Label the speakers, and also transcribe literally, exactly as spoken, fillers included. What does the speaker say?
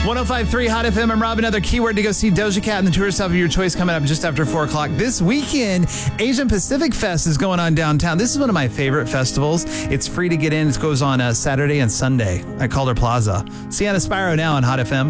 Speaker 1: one oh five point three Hot F M. I'm Rob. Another keyword to go see Doja Cat and the tourist of your choice coming up just after four o'clock. This weekend, Asian Pacific Fest is going on downtown. This is one of my favorite festivals. It's free to get in. It goes on uh, Saturday and Sunday at Calder Plaza. Sienna Spiro now on Hot F M.